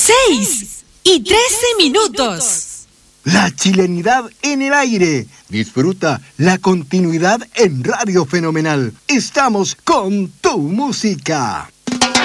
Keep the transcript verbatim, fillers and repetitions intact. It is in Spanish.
Seis y trece minutos. La chilenidad en el aire. Disfruta la continuidad en Radio Fenomenal. Estamos con tu música.